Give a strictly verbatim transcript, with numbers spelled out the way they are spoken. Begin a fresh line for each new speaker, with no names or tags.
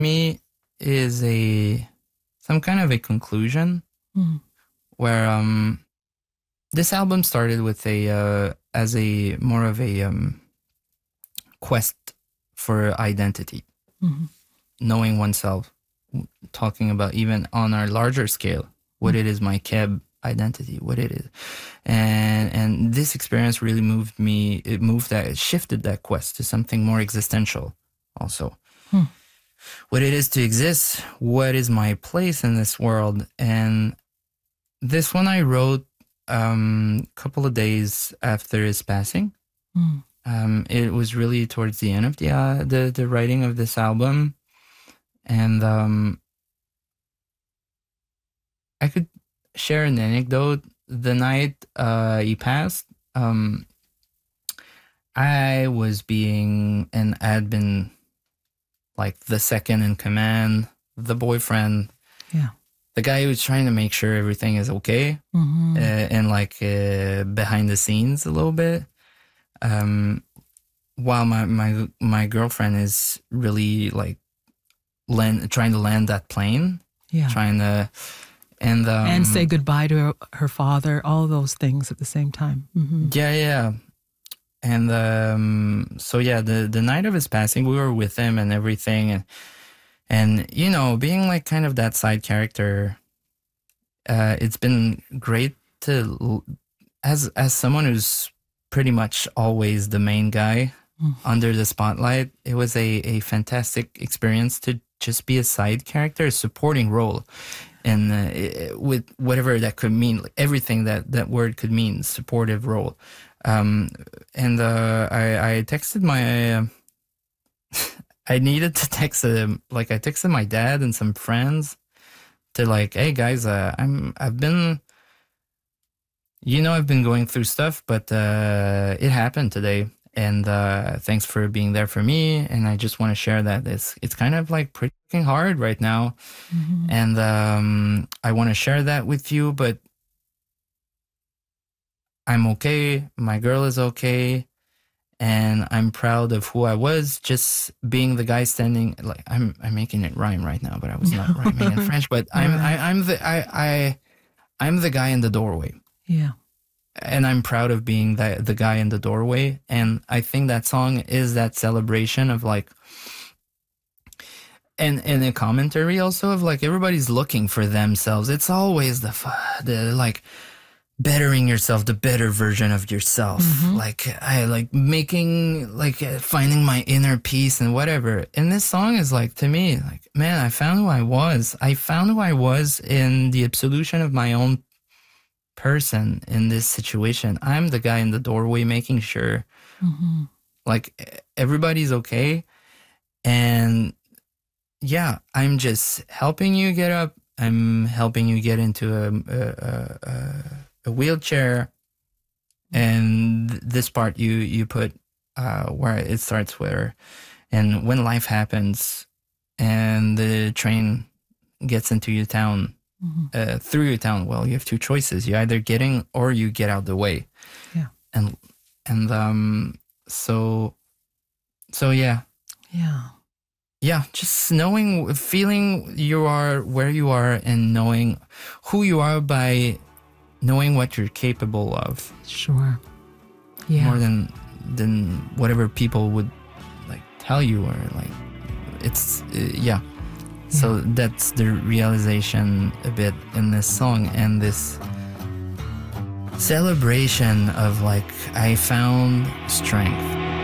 me is a some kind of a conclusion
Mm.
where um this album started with a uh, as a more of a um, quest for identity,
Mhm.
knowing oneself, w- talking about even on our larger scale what it is my Keb identity, what it is, and and this experience really moved me. It moved that it shifted that quest to something more existential, also.
Hmm.
What it is to exist, what is my place in this world. And this one I wrote um, a couple of days after his passing.
Mm.
Um, it was really towards the end of the uh, the, the writing of this album. And um, I could share an anecdote. The night uh, he passed, um, I was being and had been like the second in command, the boyfriend,
Yeah.
the guy who's trying to make sure everything is okay,
Mhm.
uh, and like uh, behind the scenes a little bit. Um, while my, my my girlfriend is really like land, trying to land that plane,
Yeah.
trying to and um,
and say goodbye to her, her father, all those things at the same time. Hmm.
yeah, yeah. And um, so yeah, the the night of his passing, we were with him and everything, and and you know, being like kind of that side character, uh, it's been great to l- as as someone who's pretty much always the main guy
Mm.
under the spotlight. It was a a fantastic experience to just be a side character, a supporting role, and uh, i- with whatever that could mean, like everything that that word could mean, supportive role. Um, and uh, I, I texted my, uh, I needed to text him, like I texted my dad and some friends to like, hey guys, uh, I'm, I've been, you know, I've been going through stuff, but uh, it happened today. And uh, thanks for being there for me. And I just want to share that it's, it's kind of like pretty fucking hard right now.
Hmm.
And um, I want to share that with you, but I'm okay. My girl is okay. And I'm proud of who I was, just being the guy standing. Like I'm, I'm making it rhyme right now, but I was not rhyming in French. But I'm,
Right.
I, I'm the, I, I, I'm the guy in the doorway,
Yeah.
and I'm proud of being the the guy in the doorway. And I think that song is that celebration of like, and and a commentary also of like everybody's looking for themselves. It's always the f- the like. bettering yourself, the better version of yourself.
Mhm.
Like I like making, like uh, finding my inner peace and whatever. And this song is like, to me, like, man, I found who I was. I found who I was in the absolution of my own person in this situation. I'm the guy in the doorway making sure
Hmm.
like e- everybody's okay. And yeah, I'm just helping you get up. I'm helping you get into a, a, a, a a wheelchair, and this part you you put uh, where it starts where, and when life happens, and the train gets into your town,
Hmm.
uh, through your town. Well, you have two choices: you either get in or you get out the way.
Yeah.
And and um so so yeah
Yeah.
yeah just knowing, feeling you are where you are, and knowing who you are by knowing what you're capable of,
Sure. Yeah.
more than than whatever people would like tell you, or like it's uh, yeah. So that's the realization a bit in this song, and this celebration of like I found strength.